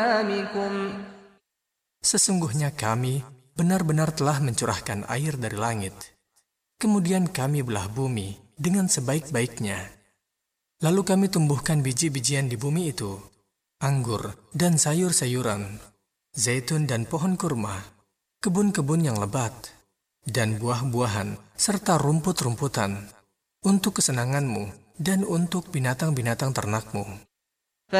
أَنْعَامِكُمْ. Sesungguhnya kami benar-benar telah mencurahkan air dari langit. Kemudian kami belah bumi dengan sebaik-baiknya. Lalu kami tumbuhkan biji-bijian di bumi itu, anggur dan sayur-sayuran, zaitun dan pohon kurma, kebun-kebun yang lebat, dan buah-buahan, serta rumput-rumputan, untuk kesenanganmu dan untuk binatang-binatang ternakmu.